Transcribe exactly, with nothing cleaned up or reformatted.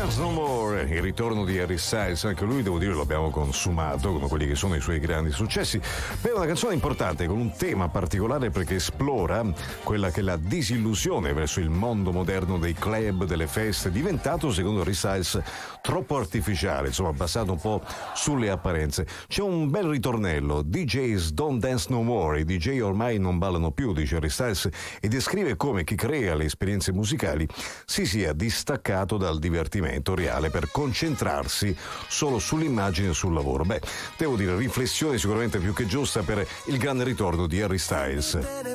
Dance No More, il ritorno di Harry Styles, anche lui devo dire l'abbiamo consumato come quelli che sono i suoi grandi successi. Beh, una canzone importante con un tema particolare perché esplora quella che è la disillusione verso il mondo moderno dei club, delle feste, diventato secondo Harry Styles troppo artificiale, insomma basato un po' sulle apparenze. C'è un bel ritornello, D Js don't dance no more, i D J ormai non ballano più, dice Harry Styles, e descrive come chi crea le esperienze musicali si sia distaccato dal divertimento reale per concentrarsi solo sull'immagine e sul lavoro. Beh, devo dire, riflessione sicuramente più che giusta per il grande ritorno di Harry Styles.